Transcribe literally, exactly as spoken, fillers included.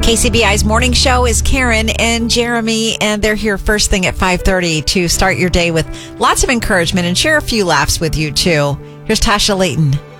K C B I's morning show is Karen and Jeremy, and they're here first thing at five thirty to start your day with lots of encouragement and share a few laughs with you, too. Here's Tasha Layton.